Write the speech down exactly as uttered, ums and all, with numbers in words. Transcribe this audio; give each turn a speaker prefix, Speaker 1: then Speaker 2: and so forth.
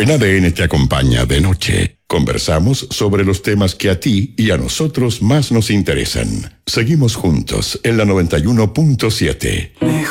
Speaker 1: En A D N te acompaña de noche. Conversamos sobre los temas que a ti y a nosotros más nos interesan. Seguimos juntos en la noventa y uno punto siete.